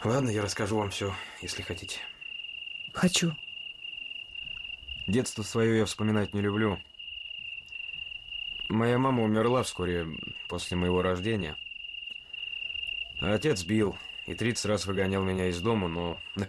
Ладно, я расскажу вам все, если хотите. Хочу. Детство свое я вспоминать не люблю. Моя мама умерла вскоре после моего рождения. А отец бил и 30 раз выгонял меня из дома, но